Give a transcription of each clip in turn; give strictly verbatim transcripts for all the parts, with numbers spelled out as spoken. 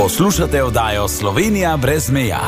Poslušate oddajo Slovenija brez meja.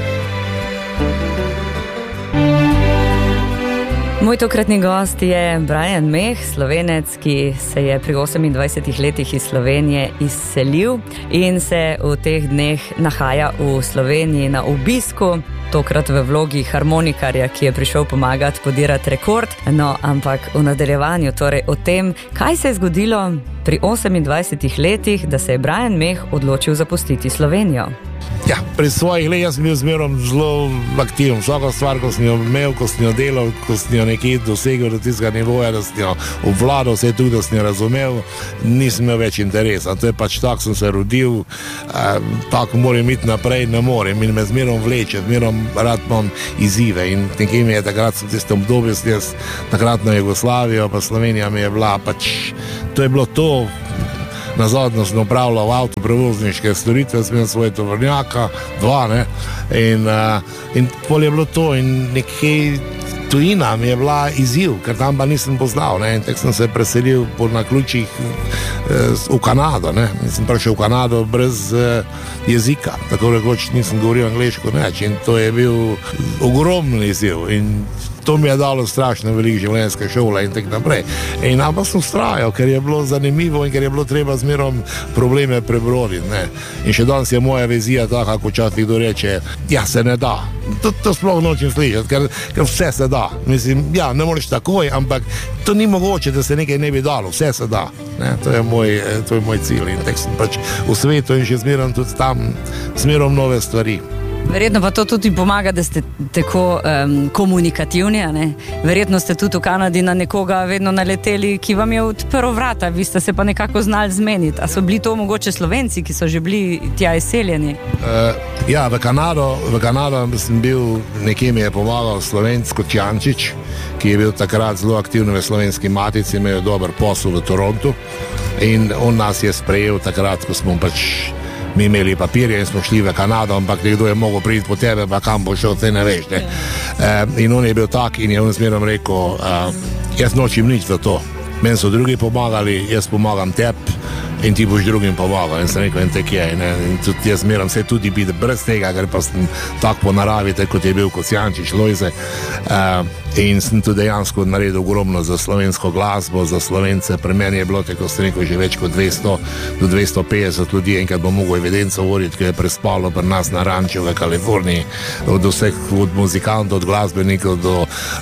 Moj tokratni gost je Brian Meh, Slovenec, ki se je pri osemindvajsetih letih iz Slovenije izselil in se v teh dneh nahaja v Sloveniji na obisku, tokrat v vlogi harmonikarja, ki je prišel pomagati podirati rekord. No, ampak v nadaljevanju torej o tem, kaj se je zgodilo pri osemindvajsetih letih, da se je Brian Meh odločil zapustiti Slovenijo. Ja, pri svojih letih sem bil zmerom zelo aktiven. Vsako stvar, ko sem jo imel, ko sem jo delal, ko sem jo nekje dosegel do tistega nivoja, da sem jo obvladal, vse tudi, da sem jo razumel, nisem imel več interesa. To je pač tako, sem se rodil, eh, tako moram iti naprej, ne morem in me zmerom vleče, zmerom rad imam izzive in nekje mi je takrat v tistem obdobju, jaz takratno Jugoslavijo, pa Slovenija mi je bila pač, to je bilo to. Nazadnje sem upravljal avtoprevozniške storitve, sem imel svoje tovornjaka, dva, ne, in, uh, in pol je bilo to in nekaj tujina mi je bila izziv, ker tam pa nisem poznal, ne, in tak sem se preselil po naključjih eh, v Kanado, ne, in sem prišel v Kanado brez eh, jezika, tako rekoč nisem govoril angleško, neč, in to je bil ogromen izziv in to mi je dalo strašno veliko življenjske šole in tako naprej. In ampak sem vztrajal, ker je bilo zanimivo in ker je bilo treba zmerom probleme prebroditi, ne. In še danes je moja vizija taka, kako včasih kdo reče, ja, se ne da. To, to sploh nočem slišati, ker, ker vse se da. Mislim, ja, ne moreš takoj, ampak to ni mogoče, da se nekaj ne bi dalo, vse se da. Ne, to je moj, to je moj cilj in tako sem pač v svetu in še zmerom tudi tam, zmerom nove stvari. Verjetno pa to tudi pomaga, da ste tako um, komunikativni, a ne? Verjetno ste tudi v Kanadi na nekoga vedno naleteli, ki vam je odprl vrata, vi ste se pa nekako znali zmeniti. A so bili to mogoče Slovenci, ki so že bili tja izseljeni? Uh, ja, v Kanado, v Kanado sem bil, nekje mi je pomagal Slovenc Kotjančič, ki je bil takrat zelo aktivno v Slovenski matici, imel dober posel v Torontu in on nas je sprejel takrat, ko smo pač mi imeli papirje in smo šli v Kanado, ampak nekdo je mogel priti po tebe, pa kam bo šel, te ne veš, ne. Uh, in on je bil tak in je on zmerom rekel, uh, jaz nočem nič za to. Meni so drugi pomagali, jaz pomagam tebi in ti boš drugim pomagal. In sem rekel, in tek je. Ne? In tudi jaz zmeram se tudi biti brez tega, ker pa sem tak po naravi, tako kot je bil Kocijančič, Lojze. Uh, in sem tudi dejansko naredil ogromno za slovensko glasbo, za Slovence. Pri meni je bilo, tako sem rekel, že več kot dvesto do dvesto petdeset ljudi, enkrat bom mogel evidenco voditi, ki je prespalo pri nas na ranču v Kaliforniji, od vseh, od muzikantov, od glasbenikov, do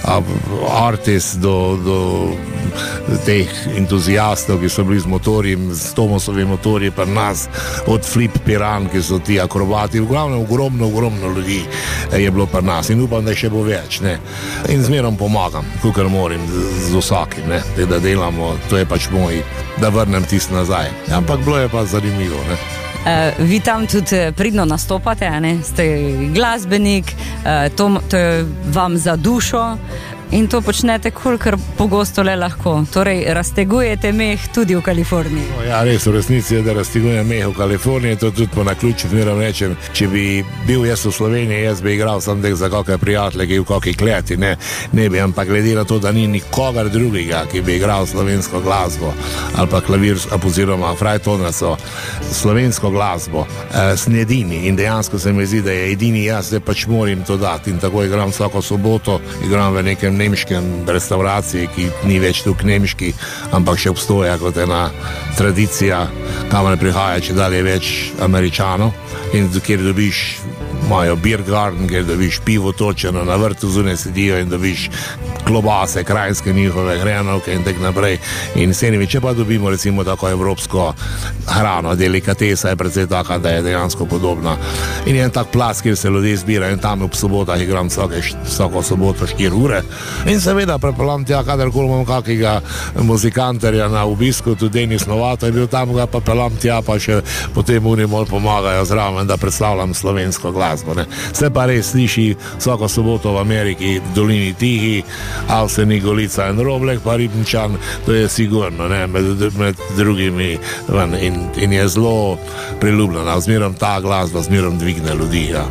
uh, artist, do, do teh entuzijastov, ki so bili z motorji, z Tomosovi motorji pri nas, od Flip Piran, ki so ti akrobati, v glavnem ogromno, ogromno ljudi je bilo pri nas in upam, da še bo več, ne. In zmerom pomagam, kakor moram, z, z vsakim, ne, da delamo, to je pač moj, da vrnem tisto nazaj. Ampak bilo je pa zanimivo, ne. Uh, vi tam tudi pridno nastopate, ne? Ste glasbenik, uh, to, to je vam za dušo in to počnete kolikor pogosto le lahko. Torej, raztegujete meh tudi v Kaliforniji. No, ja, res, v resnici je, da raztegujem meh v Kaliforniji, to tudi po naključju zmerom rečem, če bi bil jaz v Sloveniji, jaz bi igral sam tek za kakšne prijatelje, ki v kakšni kleti, ne, ne bi, ampak glede na to, da ni nikogar drugega, ki bi igral slovensko glasbo, ali pa klavir, oziroma frajtonarstvo, slovensko glasbo, eh, sem edini in dejansko se mi zdi, da je edini jaz, da pač moram to dati in tako igram vsako soboto, igram v nekem nemškem restauraciji, ki ni več tukaj nemški, ampak še obstoja kot ena tradicija, kamor prihaja če dalje več Američanov in kjer dobiš, imajo beer garden, kjer dobiš pivo točeno, na vrtu zunaj sedijo in dobiš klobase, krajinske njihove hrenovke in tak naprej. In senimi, če pa dobimo recimo tako evropsko hrano, delikatesa je precej taka, da je dejansko podobna. In je en tak plac, kjer se ljudje zbira in tam ob sobotah igram vsake, vsako soboto štiri ure. In seveda prepeljam tja, kadarkoli imam kakega muzikanterja na obisku, tudi Denis Novato je bil tam, ga pa peljam tja, pa še potem oni mol pomagajo zraven, da predstavljam slovensko glasbo, ne. Se pa res sliši vsako soboto v Ameriki, v Dolini Tihi, Avsenik, Golica in Roblek, pa Ribničan, to je sigurno, ne, med, med drugimi in, in je zelo priljubljena. Zmerom ta glasba, zmerom dvigne ljudi, ja.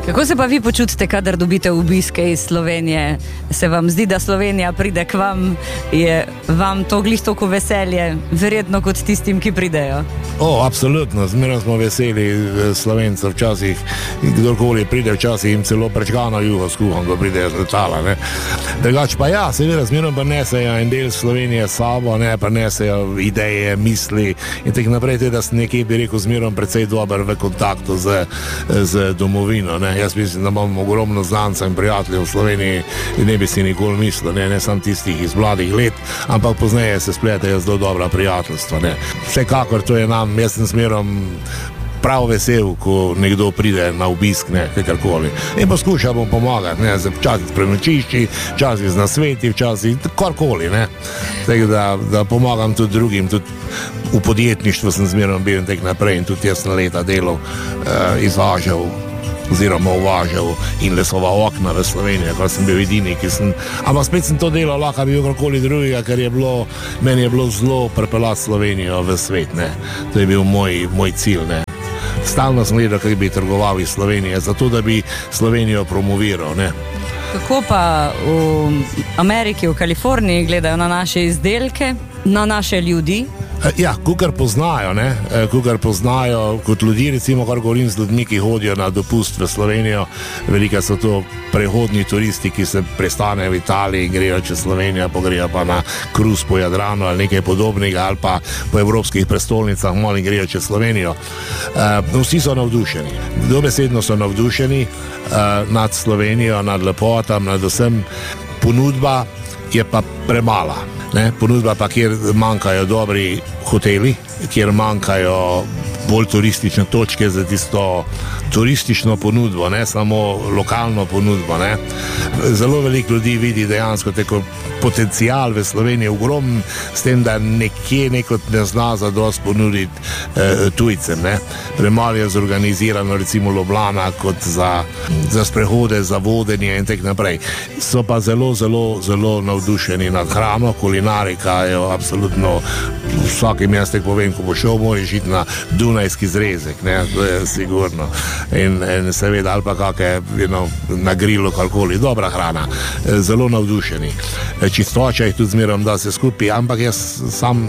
Kako se pa vi počutite, kadar dobite obiske iz Slovenije? Se vam zdi, da Slovenija pride k vam? Je vam to glih toliko veselje, verjetno kot tistim, ki pridejo? O, absolutno, zmerno smo veseli Slovencev, včasih, kdorkoli pride, včasih jim celo prečkano juho skuham, ko pridejo z letala, ne. Drugač pa ja, seveda, zmerno pa nesejo en del Slovenije sabo, ne, pa nesejo ideje, misli in tako naprej, tudi da sem nekje, bi rekel, zmerno precej dober v kontaktu z, z domovino, ne. Jaz mislim, da imam ogromno znancev in prijateljev v Sloveniji in ne bi si nikoli mislil, ne, ne sam tistih iz mladih let, ampak pozneje se spletajo zelo dobra prijateljstva, ne. Vsekakor to je nam, jaz sem smerom prav vesel, ko nekdo pride na obisk, ne, kakorkoli. In poskušamo pomagati, ne, včasih s prenočišči, včasih z nasveti, včasih karkoli, ne. Tako da, da pomagam tudi drugim, tudi v podjetništvu sem zmerom bil in tako naprej in tudi jaz na leta delal, uh, izvažal oziroma uvažal in lesoval okna v Slovenijo, ko sem bil edini, ki sem, ampak spet sem to delal, lahko bi bil kakorkoli drugega, ker je bilo, meni je bilo zelo pripeljati Slovenijo v svet, ne. To je bil moj, moj cilj, ne. Stalno sem gledal, kako bi trgoval iz Slovenije, zato da bi Slovenijo promoviral, ne. Kako pa v Ameriki, v Kaliforniji gledajo na naše izdelke, na naše ljudi? Ja, kukar poznajo, ne, kukar poznajo kot ljudi, recimo, kar govorim z ljudmi, ki hodijo na dopust v Slovenijo, velika so to prehodni turisti, ki se prestanejo v Italiji in grejo čez Slovenijo, pa grejo pa na kruz po Jadranu ali nekaj podobnega, ali pa po evropskih prestolnicah malo in grejo čez Slovenijo. Uh, vsi so navdušeni, dobesedno so navdušeni uh, nad Slovenijo, nad lepotam, nad vsem. Ponudba je pa premala. Ne, ponudba pa, kjer manjkajo dobri hoteli, kjer manjkajo bolj turistične točke za tisto turistično ponudbo, ne samo lokalno ponudbo, ne. Zelo veliko ljudi vidi dejansko tako potencial v Sloveniji ogromen, s tem, da nekje neko ne zna zadosti ponuditi eh, tujcem, ne. Premalo je zorganizirano recimo Ljubljana kot za, za sprehode, za vodenje in tako naprej. So pa zelo, zelo, zelo navdušeni nad hrano, kulinarika je absolutno, vsakim jaz tako povem, ko bo šel, moraš iti na Dunajski zrezek, ne, to je sigurno. In, in seveda, ali pa kakšne, you know, na grilu, karkoli, dobra hrana, zelo navdušeni. Čistoča jih tudi zmerom, da se skupaj, ampak jaz sam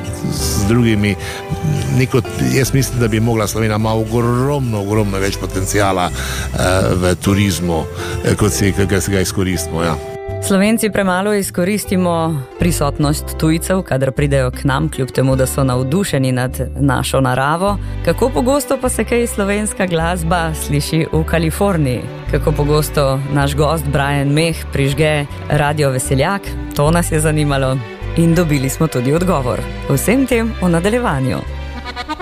z drugimi, neko, jaz mislim, da bi mogla Slovenija ima ogromno, ogromno več potencijala uh, v turizmu, kot si, kakor si ga izkoristimo, ja. Slovenci premalo izkoristimo prisotnost tujcev, kadar pridejo k nam, kljub temu, da so navdušeni nad našo naravo. Kako pogosto pa se kaj slovenska glasba sliši v Kaliforniji? Kako pogosto naš gost Brian Meh prižge Radio Veseljak? To nas je zanimalo in dobili smo tudi odgovor. Vsem tem v nadaljevanju.